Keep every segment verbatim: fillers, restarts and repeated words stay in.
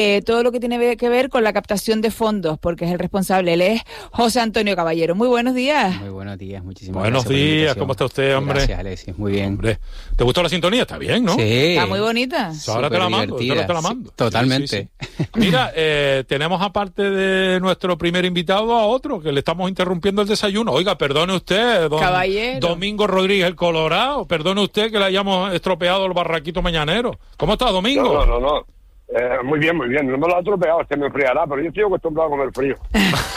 eh, todo lo que tiene que ver con la captación de fondos, porque es el responsable. Él es José Antonio Caballero. Muy buenos días. Muy buenos días, muchísimas buenos gracias. Buenos días, ¿cómo está usted, hombre? Gracias, Alexis, muy bien. Hombre, ¿te gustó la sintonía? Está bien, ¿no? Sí. Está muy bonita. Ahora te la mando, ahora te la mando. Sí, totalmente. Sí, sí, sí. Mira, eh, tenemos aparte de nuestro primer invitado a otro, que le estamos interrumpiendo el desayuno. Oiga, perdone usted, don Caballero. Domingo Rodríguez el Colorado, perdone usted que le hayamos estropeado el barraquito mañanero. ¿Cómo está, Domingo? No, no, no. no. Eh, muy bien, muy bien. No me lo ha estropeado, este me enfriará, pero yo estoy acostumbrado a comer frío. eh,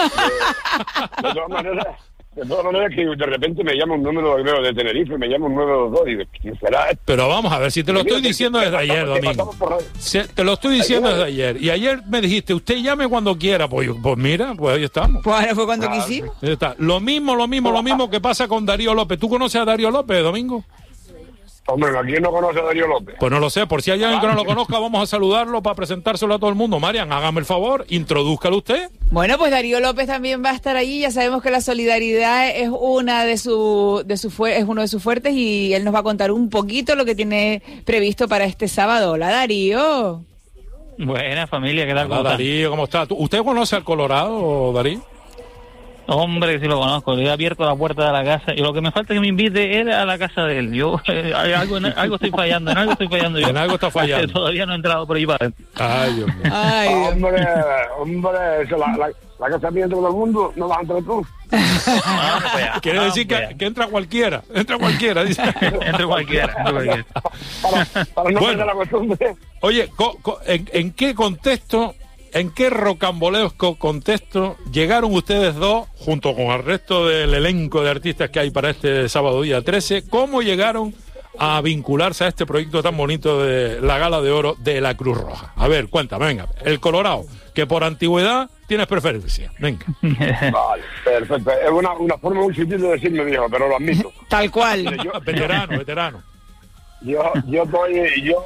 de todas maneras, de todas maneras que de repente me llama un número de, de Tenerife, me llama un nueve dos y ¿quién será esto? Pero vamos a ver, si te lo estoy diciendo desde ayer, Domingo. Se, te lo estoy diciendo desde ayer. Y ayer me dijiste, usted llame cuando quiera. Pues, pues mira, pues ahí estamos. Pues ahora fue cuando Ah, quisimos. Ahí está. Lo mismo, lo mismo, lo mismo que pasa con Darío López. ¿Tú conoces a Darío López, Domingo? Hombre, ¿quién no conoce a Darío López? Pues no lo sé, por si hay alguien que no lo conozca, vamos a saludarlo para presentárselo a todo el mundo. Marian, hágame el favor, introdúzcalo usted. Bueno, pues Darío López también va a estar allí. Ya sabemos que la solidaridad es una de su, de su fu- es uno de sus fuertes y él nos va a contar un poquito lo que tiene previsto para este sábado. Hola, Darío. Buena familia, ¿qué tal? Hola, Darío, ¿cómo está? ¿Tú- ¿Usted conoce al Colorado, Darío? Hombre, sí lo conozco, le he abierto la puerta de la casa y lo que me falta es que me invite él a la casa de él. Yo, eh, algo, algo estoy fallando, en algo estoy fallando yo. En algo está fallando. Todavía no he entrado por ahí para adentro. Ay, Dios mío. Ay, Dios. Hombre, hombre, eso, la, la, la casa mía entre todo el mundo, no vas a entrar tú. Ah, pues ya, Quiere ah, decir pues que, ya. que entra cualquiera, entra cualquiera. Dice. Entre cualquiera, entre cualquiera. Para, para no Bueno. perder la costumbre. Oye, co- co- en, ¿en qué contexto, en qué rocambolesco contexto llegaron ustedes dos, junto con el resto del elenco de artistas que hay para este sábado día trece, cómo llegaron a vincularse a este proyecto tan bonito de la Gala de Oro de la Cruz Roja? A ver, cuéntame, venga, el Colorado, que por antigüedad tienes preferencia, venga. Vale, perfecto. Es una, una forma muy sutil de decirme viejo, pero lo admito. Tal cual. Yo, Veterano, veterano. yo, yo estoy, yo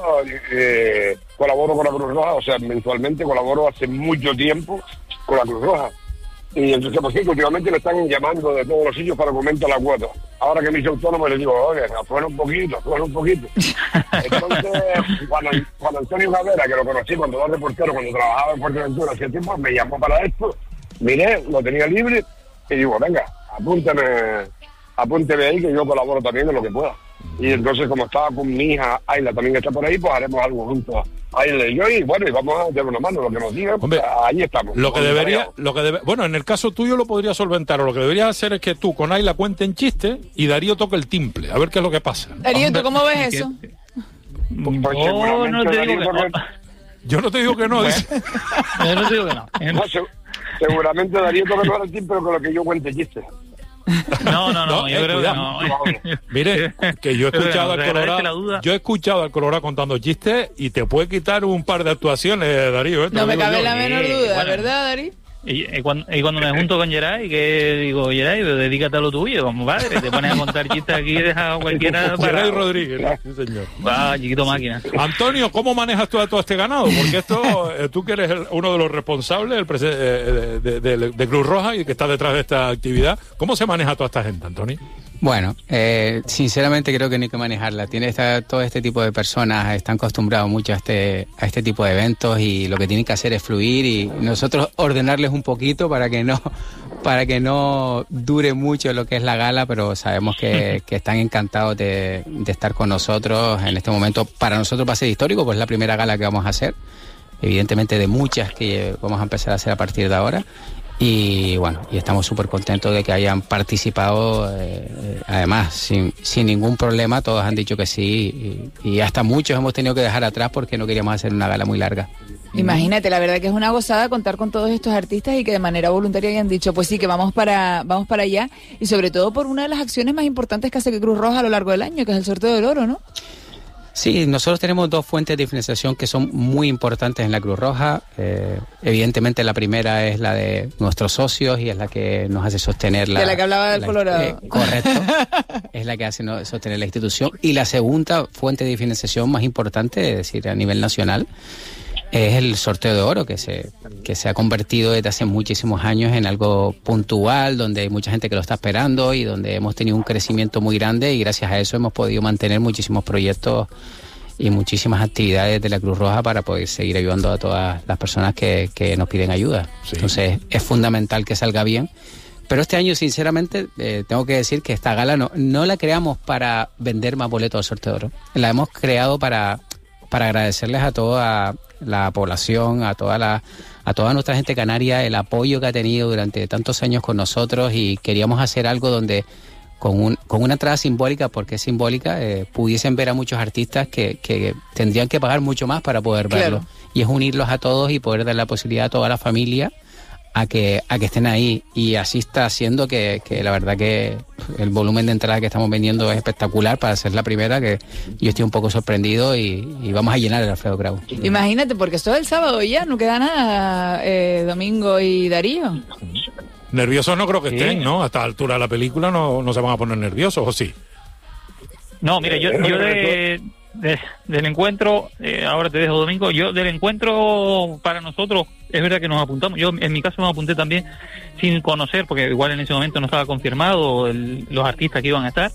eh, colaboro con la Cruz Roja, o sea, mensualmente colaboro hace mucho tiempo con la Cruz Roja. Y entonces, pues sí, últimamente me están llamando de todos los sitios para aumentar la cuota. Ahora que me hice autónomo, les digo, oye, afuera un poquito, afuera un poquito. Entonces, cuando, cuando Antonio Cabrera, que lo conocí cuando era reportero, cuando trabajaba en Fuerteventura hace tiempo, me llamó para esto, miré, lo tenía libre, y digo, venga, apúntame, apúnteme ahí que yo colaboro también en lo que pueda. Y entonces, como estaba con mi hija Ayla también que está por ahí, pues haremos algo juntos, Ayla y yo, y bueno, y vamos a echarle una mano, lo que nos digan, Hombre, ahí estamos. Lo que debería, lo que debe, bueno, en el caso tuyo lo podría solventar, o lo que deberías hacer es que tú con Ayla cuenten chistes y Darío toque el timple, a ver qué es lo que pasa. Darío, ¿tú cómo ves eso? Oh, no te digo que no. Yo no te digo que no, dice. Yo no te digo que no. No, se- seguramente Darío toca mejor el timbre, pero con lo que yo cuente chistes. No, no, no, No, yo eh, creo cuidado. que no. Mire, que yo he Pero escuchado bueno, al se agradece la Colorado, duda. yo he escuchado al Colorado contando chistes y te puede quitar un par de actuaciones, Darío. ¿eh? Te No lo me digo cabe yo. la menor Sí, duda, bueno. ¿verdad, Darío? Y, y cuando, y cuando me junto con Geray, que digo, Geray, dedícate a lo tuyo, compadre, te pones a contar chistes aquí y dejas a cualquiera Geray para... Rodríguez, sí, señor. Va, chiquito máquina. Antonio, ¿cómo manejas tú a todo este ganado? Porque esto, eh, tú que eres el- uno de los responsables el prese- eh, de, de- de- de Cruz Roja y que está detrás de esta actividad, ¿cómo se maneja toda esta gente, Antonio? Bueno, eh, sinceramente creo que no hay que manejarla. Tiene esta, todo este tipo de personas están acostumbrados mucho a este, a este tipo de eventos y lo que tienen que hacer es fluir y nosotros ordenarles un poquito para que no, para que no dure mucho lo que es la gala, pero sabemos que, que están encantados de, de estar con nosotros en este momento. Para nosotros va a ser histórico, pues es la primera gala que vamos a hacer, evidentemente de muchas que vamos a empezar a hacer a partir de ahora. Y bueno, y estamos súper contentos de que hayan participado, eh, eh, además, sin, sin ningún problema, todos han dicho que sí, y, y hasta muchos hemos tenido que dejar atrás porque no queríamos hacer una gala muy larga. Imagínate, la verdad que es una gozada contar con todos estos artistas y que de manera voluntaria hayan dicho, pues sí, que vamos para vamos para allá, y sobre todo por una de las acciones más importantes que hace Cruz Roja a lo largo del año, que es el sorteo del oro, ¿no? Sí, nosotros tenemos dos fuentes de financiación que son muy importantes en la Cruz Roja. Eh, evidentemente la primera es la de nuestros socios y es la que nos hace sostener la... De la que hablaba del la- Colorado. eh, correcto. Es la que hace no- sostener la institución. Y la segunda fuente de financiación más importante, es decir, a nivel nacional, es el sorteo de oro, que se, que se ha convertido desde hace muchísimos años en algo puntual, donde hay mucha gente que lo está esperando y donde hemos tenido un crecimiento muy grande y gracias a eso hemos podido mantener muchísimos proyectos y muchísimas actividades de la Cruz Roja para poder seguir ayudando a todas las personas que, que nos piden ayuda. Sí. Entonces es fundamental que salga bien. Pero este año, sinceramente, eh, tengo que decir que esta gala no, no la creamos para vender más boletos de Sorteo de Oro. La hemos creado para, para agradecerles a toda la población, a toda la, a toda nuestra gente canaria, el apoyo que ha tenido durante tantos años con nosotros, y queríamos hacer algo donde con, un, con una entrada simbólica, porque es simbólica, eh, pudiesen ver a muchos artistas que, que tendrían que pagar mucho más para poder verlo. Claro. Y es unirlos a todos y poder dar la posibilidad a toda la familia a que a que estén ahí, y así está haciendo que, que la verdad que el volumen de entradas que estamos vendiendo es espectacular para ser la primera, que yo estoy un poco sorprendido, y, y vamos a llenar el Alfredo Kraus. Imagínate, porque esto es el sábado ya, no queda nada, eh, Domingo y Darío. Nerviosos no creo que estén, sí. ¿no? A esta altura de la película no, no se van a poner nerviosos, ¿o sí? No, mira, yo, yo de... De, del encuentro, eh, ahora te dejo, Domingo, yo del encuentro para nosotros, es verdad que nos apuntamos, yo en mi caso me apunté también sin conocer, porque igual en ese momento no estaba confirmado el, los artistas que iban a estar,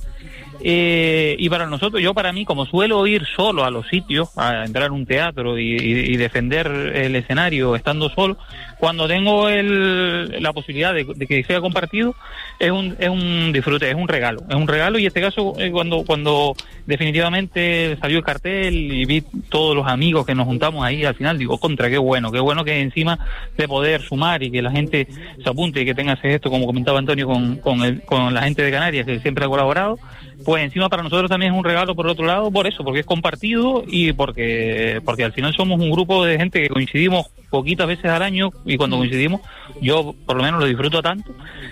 eh, y para nosotros, yo para mí, como suelo ir solo a los sitios, a entrar a un teatro y, y, y defender el escenario estando solo, cuando tengo el, la posibilidad de, de que sea compartido, es un, es un disfrute, es un regalo, es un regalo, y en este caso, eh, cuando, cuando definitivamente salió el cartel y vi todos los amigos que nos juntamos ahí, al final digo, contra, qué bueno, qué bueno que encima de poder sumar y que la gente se apunte y que tenga ese gesto, como comentaba Antonio, con, con, el, con la gente de Canarias, que siempre ha colaborado, pues encima para nosotros también es un regalo por otro lado, por eso, porque es compartido y porque, porque al final somos un grupo de gente que coincidimos poquitas veces al año, y cuando coincidimos, yo por lo menos lo disfruto tanto,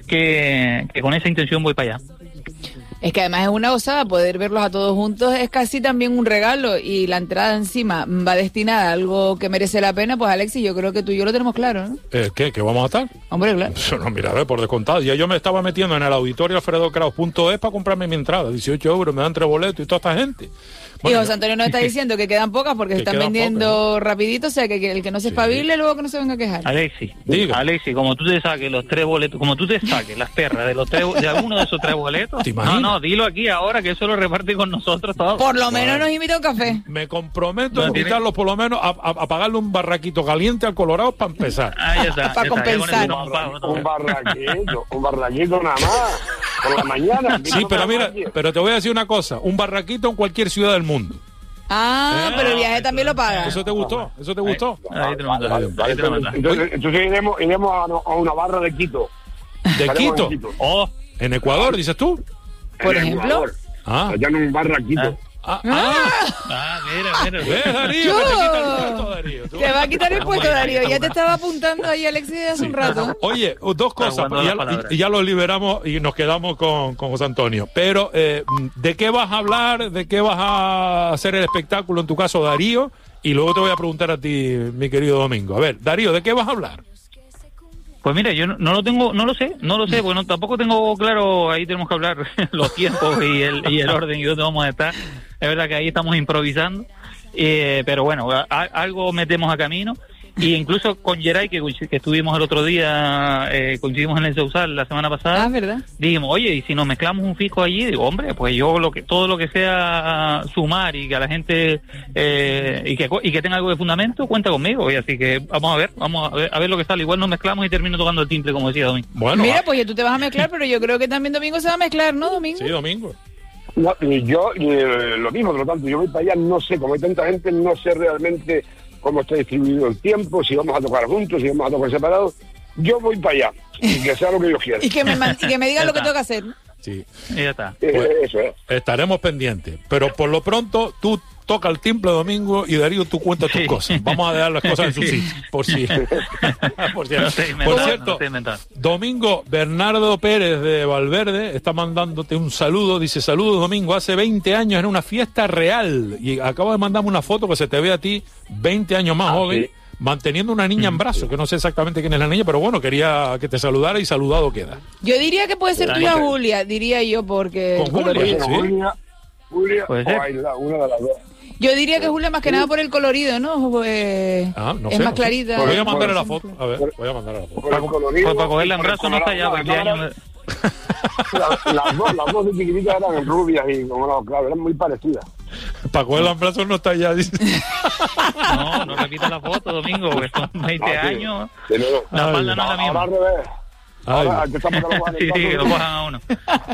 que, que con esa intención voy para allá. Es que además es una gozada poder verlos a todos juntos, es casi también un regalo, y la entrada encima va destinada a algo que merece la pena. Pues Alexis, yo creo que tú y yo lo tenemos claro, ¿no? ¿Eh, ¿Qué? ¿Que vamos a estar? Hombre, claro. No, mira, a ver, por descontado. Ya yo me estaba metiendo en el auditorio alfredo kraus punto es para comprarme mi entrada, dieciocho euros, me dan tres boletos y toda esta gente. Bueno, y José Antonio nos está diciendo que quedan pocas porque se están vendiendo pocas, ¿no? rapidito, o sea que, que el que no se espabile, sí. luego que no se venga a quejar. Alexis, Diga. Alexis, como tú te saques los tres boletos, como tú te saques las perras de los tres, de alguno de esos tres boletos, no, no, dilo aquí ahora, que eso lo reparte con nosotros todos. Por lo menos nos invita a un café. Me comprometo a invitarlos por lo menos a, a, a pagarle un barraquito caliente al Colorado para empezar. Ah, ya está. Para compensar. Un, barra, un barraquito, un barraquito nada más, por la mañana. Sí, pero mira, pero te voy a decir una cosa, un barraquito en cualquier ciudad del mundo. Ah, eh, pero el viaje también lo paga. ¿Eso te gustó? ¿Eso te gustó? Ahí te lo mando. Entonces, entonces iremos, iremos a, a una barra de Quito. ¿De Quito? Oh, ¿en Ecuador, dices tú? Por ejemplo. Ah. Allá en un barra Quito. Ah, ah, ah, mira, mira. ¿Ves, Darío? Te, quita el puesto, Darío. Te va a quitar el puesto, Darío. Ya te estaba apuntando ahí, Alexis, hace sí. un rato. Oye, dos cosas, y ya, y ya lo liberamos y nos quedamos con, con José Antonio. Pero, eh, ¿de qué vas a hablar? ¿De qué vas a hacer el espectáculo, en tu caso, Darío? Y luego te voy a preguntar a ti, mi querido Domingo. A ver, Darío, ¿de qué vas a hablar? Pues mira, yo no, no lo tengo, no lo sé, no lo sé, porque no, tampoco tengo claro, ahí tenemos que hablar los tiempos y el, y el orden y dónde vamos a estar. Es verdad que ahí estamos improvisando, eh, pero bueno, a, a, algo metemos a camino. Y incluso con Geray, que, que estuvimos el otro día, eh, coincidimos en el Sausal la semana pasada. Ah, ¿verdad? Dijimos, oye, y si nos mezclamos un fisco allí, digo, hombre, pues yo lo que todo lo que sea sumar y que a la gente eh, y que y que tenga algo de fundamento, cuenta conmigo. Y así que vamos a ver, vamos a ver, a ver lo que sale. Igual nos mezclamos y termino tocando el timbre, como decía Domingo. Bueno, mira, pues ya tú te vas a mezclar, pero yo creo que también Domingo se va a mezclar, ¿no, Domingo? Sí, Domingo. No, y yo eh, lo mismo, por lo tanto, yo voy para allá, no sé, como hay tanta gente, no sé realmente cómo está distribuido el tiempo, si vamos a tocar juntos, si vamos a tocar separados. Yo voy para allá, y que sea lo que yo quiera. y, que me, y que me digan lo que tengo que hacer. Sí. Y ya está. Eh, pues, eso es. Estaremos pendientes, pero por lo pronto tú toca el timbre, Domingo, y Darío, tú cuentas tus sí. cosas. Vamos a dejar las cosas en su sitio, por si... por, si... No por cierto, no Domingo, Bernardo Pérez de Valverde está mandándote un saludo, dice, saludos, Domingo, hace veinte años en una fiesta real, y acabo de mandarme una foto que se te ve a ti veinte años más ah, joven, sí. manteniendo una niña en brazos, que no sé exactamente quién es la niña, pero bueno, quería que te saludara y saludado queda. Yo diría que puede ser tuya Julia, diría yo, porque... Con Julia, ¿sí? Julia, Julia o Ayla, una de las dos. Yo diría que Julia más que nada por el colorido, ¿no? Eh, ah, no es sé, más no clarita. Sé. Voy a mandarle la foto. A ver, voy a mandarle la foto. Pues para, para cogerla en brazos no está ya, porque años... Las dos, las dos de chiquititas eran rubias y como no, claro, eran muy parecidas. Paco el Ambrazo no está allá, dice. No, no repita la foto, Domingo, porque son veinte Ah, sí. años. Sí, no, no. La espalda no es la Ahora misma. al revés. Ay. Ahora, que estamos de los Sí, sí, que lo cojan a uno.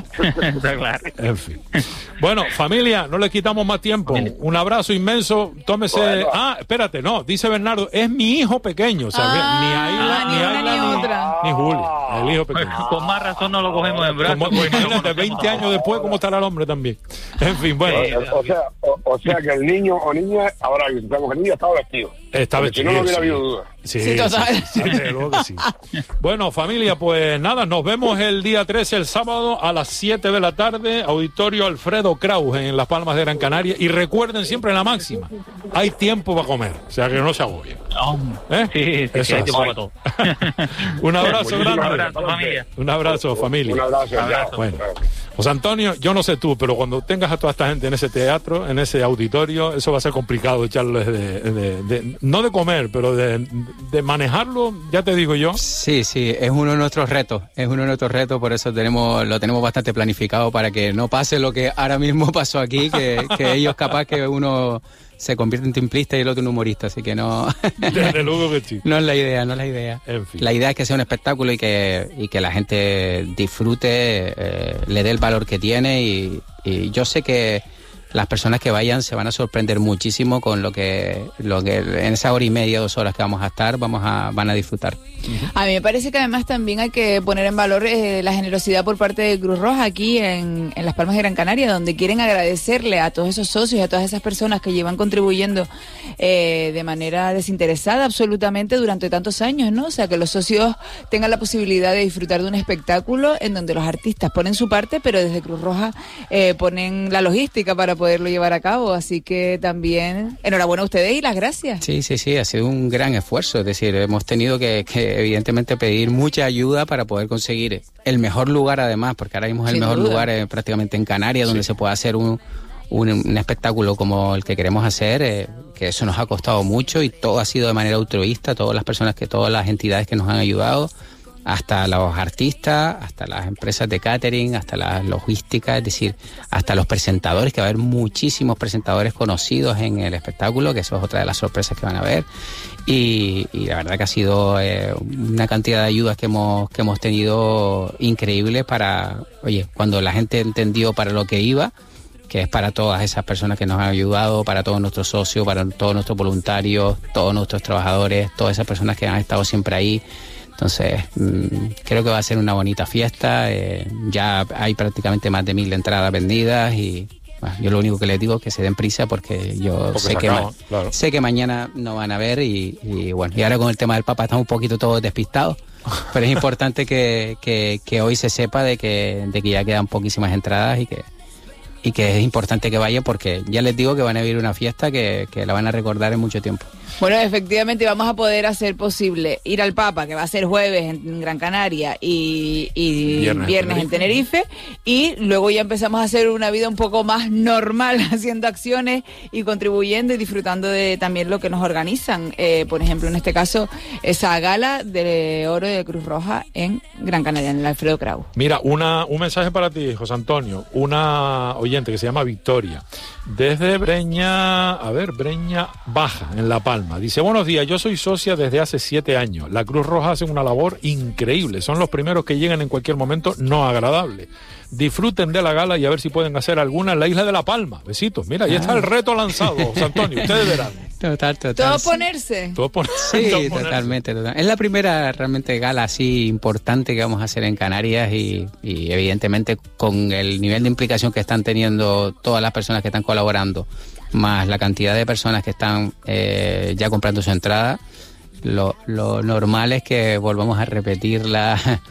Está claro. En fin. Bueno, familia, no le quitamos más tiempo. Un abrazo inmenso. Tómese. Bueno. Ah, espérate, no, dice Bernardo, es mi hijo pequeño, o sea, Ah, ni Aila, ah, ni ni Aila, una ni ni, otra. ni Juli, el hijo pequeño. Con más razón no lo cogemos en brazos. Como, pues, imagínate, veinte años después, ¿cómo estará el hombre también? En fin, bueno, Sí. O, o sea, o, o sea que el niño o niña, ahora sabemos que el niño estaba vestido. esta Porque vez si no, no hubiera sí. habido duda. Sí, Sí, total. sí, sí, desde luego que sí. Bueno, familia, pues nada, nos vemos el día trece, el sábado, a las siete de la tarde, Auditorio Alfredo Kraus en Las Palmas de Gran Canaria. Y recuerden siempre la máxima, hay tiempo para comer, o sea que no se agobien. ¿Eh? Sí, sí, sí, Eso hay es. tiempo para todo. Un abrazo Muchísimas grande. Un abrazo, familia. Un abrazo, familia. Un abrazo. ya. Abrazo. Bueno, José Antonio, yo no sé tú, pero cuando tengas a toda esta gente en ese teatro, en ese auditorio, eso va a ser complicado echarles de, de- de- no de comer, pero de, de manejarlo, ya te digo yo. Sí, sí, es uno de nuestros retos, es uno de nuestros retos, por eso tenemos, lo tenemos bastante planificado para que no pase lo que ahora mismo pasó aquí, que, que ellos capaz que uno se convierte en timplista y el otro en humorista, así que no, Desde luego que sí. no es la idea, no es la idea. En fin. La idea es que sea un espectáculo y que, y que la gente disfrute, eh, le dé el valor que tiene y, y yo sé que las personas que vayan se van a sorprender muchísimo con lo que, lo que en esa hora y media, dos horas que vamos a estar, vamos a, van a disfrutar. A mí me parece que además también hay que poner en valor eh, la generosidad por parte de Cruz Roja aquí en, en Las Palmas de Gran Canaria, donde quieren agradecerle a todos esos socios y a todas esas personas que llevan contribuyendo eh, de manera desinteresada absolutamente durante tantos años, ¿no? O sea, que los socios tengan la posibilidad de disfrutar de un espectáculo en donde los artistas ponen su parte, pero desde Cruz Roja eh, ponen la logística para poderlo llevar a cabo. Así que también enhorabuena a ustedes y las gracias. Sí, sí, sí, ha sido un gran esfuerzo, es decir, hemos tenido que, que evidentemente pedir mucha ayuda para poder conseguir el mejor lugar además, porque ahora mismo es el Sin mejor duda. lugar eh, prácticamente en Canarias, donde se puede hacer un, un, un espectáculo como el que queremos hacer, eh, que eso nos ha costado mucho y todo ha sido de manera altruista, todas las personas, que todas las entidades que nos han ayudado, hasta los artistas, hasta las empresas de catering, hasta la logística, es decir, hasta los presentadores, que va a haber muchísimos presentadores conocidos en el espectáculo, que eso es otra de las sorpresas que van a haber. Y, y la verdad que ha sido eh, una cantidad de ayudas que hemos, que hemos tenido increíbles para, oye, cuando la gente entendió para lo que iba, que es para todas esas personas que nos han ayudado, para todos nuestros socios, para todos nuestros voluntarios, todos nuestros trabajadores, todas esas personas que han estado siempre ahí. Entonces, mmm, creo que va a ser una bonita fiesta. Eh, ya hay prácticamente más de mil entradas vendidas y bueno, yo lo único que les digo es que se den prisa porque yo Porque sé, se que acaba, ma- claro. sé que mañana no van a ver y, y bueno, y ahora con el tema del Papa estamos un poquito todos despistados, pero es importante que, que, que hoy se sepa de que, de que ya quedan poquísimas entradas y que y que es importante que vayan porque ya les digo que van a vivir una fiesta que, que la van a recordar en mucho tiempo. Bueno, efectivamente vamos a poder hacer posible ir al Papa, que va a ser jueves en Gran Canaria y, y Viernes viernes, en en Tenerife, y luego ya empezamos a hacer una vida un poco más normal, haciendo acciones y contribuyendo y disfrutando de también lo que nos organizan. Eh, por ejemplo, en este caso, esa gala de oro de Cruz Roja en Gran Canaria, en el Alfredo Kraus. Mira, una, un mensaje para ti, José Antonio. Una oyente que se llama Victoria, desde Breña, a ver, Breña Baja, en La Palma. Dice, buenos días, yo soy socia desde hace siete años. La Cruz Roja hace una labor increíble. Son los primeros que llegan en cualquier momento no agradable. Disfruten de la gala y a ver si pueden hacer alguna en la isla de La Palma. Besitos. Mira, ahí está el reto lanzado, José Antonio. Ustedes verán. Total, total. Todo ponerse. Todo pon- Sí, todo ponerse. totalmente, total. Es la primera realmente gala así importante que vamos a hacer en Canarias y, y evidentemente con el nivel de implicación que están teniendo todas las personas que están colaborando, más la cantidad de personas que están eh, ya comprando su entrada, lo, lo normal es que volvamos a repetirla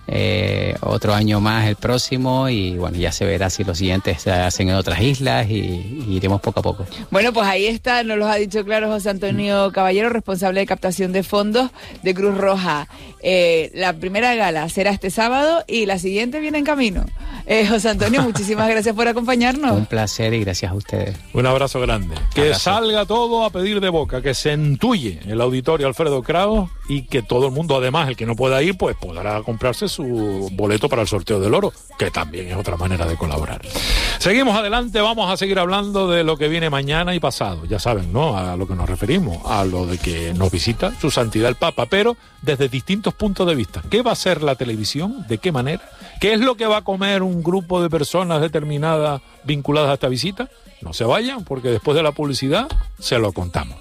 eh, otro año más el próximo y bueno, ya se verá si los siguientes se hacen en otras islas y, y iremos poco a poco. Bueno, pues ahí está, nos lo ha dicho claro José Antonio Caballero, responsable de captación de fondos de Cruz Roja. Eh, la primera gala será este sábado y la siguiente viene en camino. Eh, José Antonio, muchísimas gracias por acompañarnos. Un placer y gracias a ustedes. Un abrazo grande. Que Abrazo. salga todo a pedir de boca, que se entulle el auditorio Alfredo Kraus y que todo el mundo, además, el que no pueda ir, pues podrá comprarse su boleto para el sorteo del oro, que también es otra manera de colaborar. Seguimos adelante, vamos a seguir hablando de lo que viene mañana y pasado. Ya saben, ¿no?, a lo que nos referimos, a lo de que nos visita su santidad el Papa, pero desde distintos puntos de vista. ¿Qué va a ser la televisión? ¿De qué manera? ¿Qué es lo que va a comer un grupo de personas determinadas vinculadas a esta visita? No se vayan, porque después de la publicidad se lo contamos.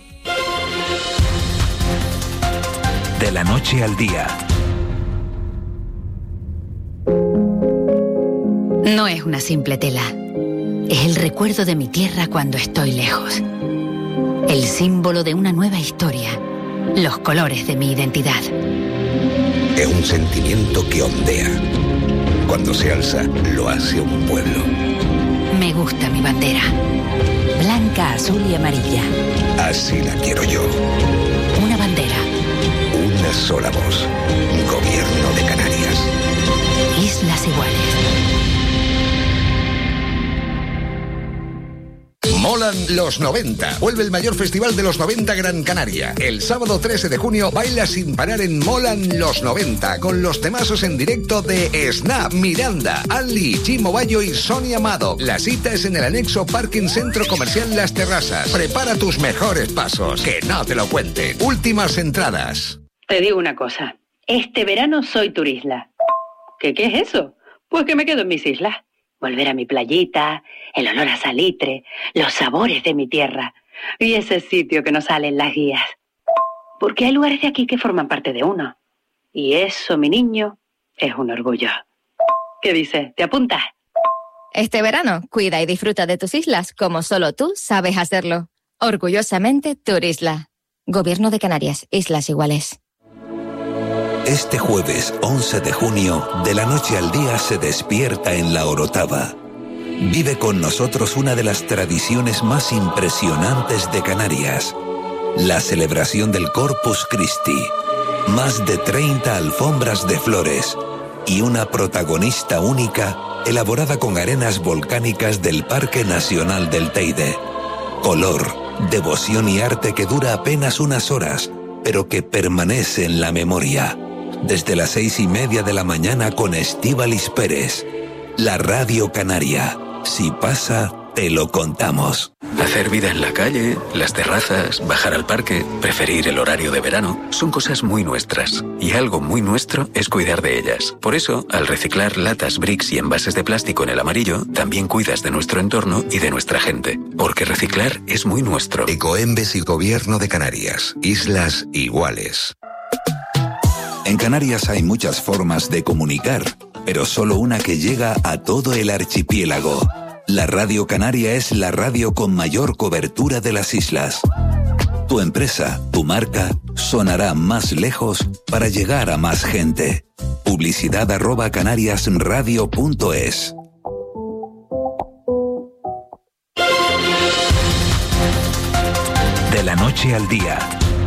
De la noche al día. No es una simple tela. Es el recuerdo de mi tierra cuando estoy lejos. El símbolo de una nueva historia. Los colores de mi identidad. Es un sentimiento que ondea. Cuando se alza, lo hace un pueblo. Me gusta mi bandera. Blanca, azul y amarilla. Así la quiero yo. Una bandera. Una sola voz. Gobierno de Canarias. Islas Iguales. Molan los noventa. Vuelve el mayor festival de los noventa Gran Canaria. El sábado trece de junio baila sin parar en Molan los noventa con los temazos en directo de Snap, Miranda, Ali, Chimo Bayo y Sonia Amado. La cita es en el anexo Parking Centro Comercial Las Terrazas. Prepara tus mejores pasos, que no te lo cuenten. Últimas entradas. Te digo una cosa. Este verano soy turisla. ¿Qué, qué es eso? Pues que me quedo en mis islas. Volver a mi playita, el olor a salitre, los sabores de mi tierra y ese sitio que no sale en las guías. Porque hay lugares de aquí que forman parte de uno. Y eso, mi niño, es un orgullo. ¿Qué dices? ¿Te apuntas? Este verano, cuida y disfruta de tus islas como solo tú sabes hacerlo. Orgullosamente Turisla. Gobierno de Canarias, Islas Iguales. Este jueves once de junio, de la noche al día se despierta en la Orotava. Vive con nosotros una de las tradiciones más impresionantes de Canarias, la celebración del Corpus Christi. Más de treinta alfombras de flores y una protagonista única elaborada con arenas volcánicas del Parque Nacional del Teide. Color, devoción y arte que dura apenas unas horas, pero que permanece en la memoria. Desde las seis y media de la mañana con Estíbaliz Pérez. La Radio Canaria. Si pasa, te lo contamos. Hacer vida en la calle, las terrazas, bajar al parque, preferir el horario de verano, son cosas muy nuestras. Y algo muy nuestro es cuidar de ellas. Por eso, al reciclar latas, bricks y envases de plástico en el amarillo, también cuidas de nuestro entorno y de nuestra gente. Porque reciclar es muy nuestro. Ecoembes y Gobierno de Canarias. Islas Iguales. En Canarias hay muchas formas de comunicar, pero solo una que llega a todo el archipiélago. La Radio Canaria es la radio con mayor cobertura de las islas. Tu empresa, tu marca, sonará más lejos para llegar a más gente. Publicidad arroba canariasradio punto es. De la noche al día,